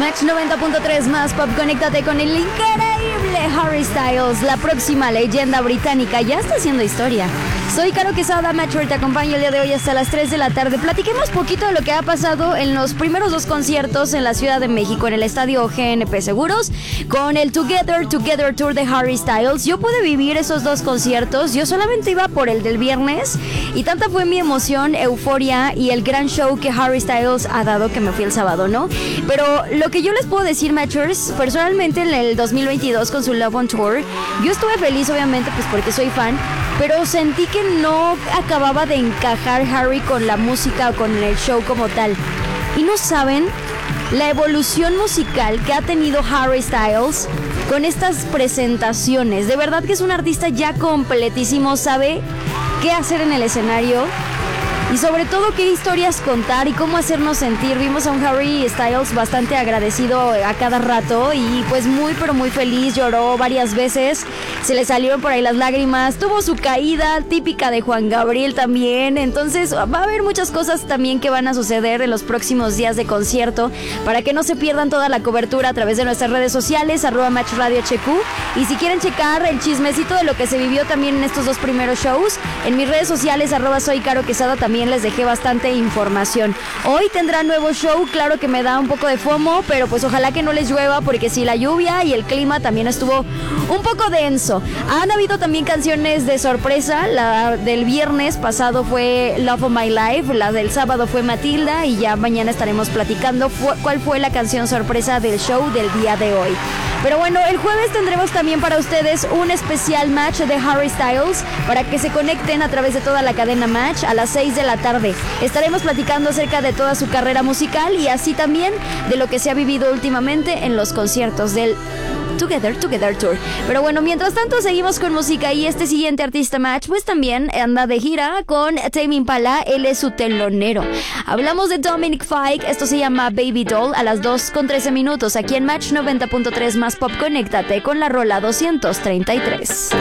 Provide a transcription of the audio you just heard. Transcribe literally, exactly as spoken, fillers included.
Match noventa punto tres más Pop, conéctate con el increíble Harry Styles. La próxima leyenda británica ya está haciendo historia. Soy Caro Quesada, Matchwork, te acompaño el día de hoy hasta las tres de la tarde. Platiquemos poquito de lo que ha pasado en los primeros dos conciertos en la Ciudad de México, en el estadio G N P Seguros, con el Together Together Tour de Harry Styles. Yo pude vivir esos dos conciertos, yo solamente iba por el del viernes, y tanta fue mi emoción, euforia y el gran show que Harry Styles ha dado que me fui el sábado, ¿no? Pero lo que yo les puedo decir, Matchers, personalmente en el dos mil veintidós con su Love on Tour, yo estuve feliz obviamente pues porque soy fan, pero sentí que no acababa de encajar Harry con la música o con el show como tal. Y no saben la evolución musical que ha tenido Harry Styles con estas presentaciones. De verdad que es un artista ya completísimo, sabe qué hacer en el escenario y sobre todo qué historias contar y cómo hacernos sentir. Vimos a un Harry Styles bastante agradecido a cada rato y pues muy pero muy feliz, lloró varias veces, se le salieron por ahí las lágrimas, tuvo su caída típica de Juan Gabriel también. Entonces va a haber muchas cosas también que van a suceder en los próximos días de concierto, para que no se pierdan toda la cobertura a través de nuestras redes sociales, arroba Match Radio H Q, y si quieren checar el chismecito de lo que se vivió también en estos dos primeros shows, en mis redes sociales, arroba Soy Caro Quesada, también les dejé bastante información. Hoy tendrá nuevo show, claro que me da un poco de FOMO, pero pues ojalá que no les llueva, porque si la lluvia y el clima también estuvo un poco denso. Han habido también canciones de sorpresa. La del viernes pasado fue Love of My Life, la del sábado fue Matilda, y ya mañana estaremos platicando fu- cuál fue la canción sorpresa del show del día de hoy. Pero bueno, el jueves tendremos también para ustedes un especial match de Harry Styles para que se conecten a través de toda la cadena Match a las seis de la tarde. Estaremos platicando acerca de toda su carrera musical y así también de lo que se ha vivido últimamente en los conciertos del Together Together Tour. Pero bueno, mientras tanto seguimos con música y este siguiente artista Match pues también anda de gira con Tame Impala, él es su telonero. Hablamos de Dominic Fike, esto se llama Baby Doll, a las dos con trece minutos aquí en Match noventa punto tres más Pop, conéctate con la rola doscientos treinta y tres.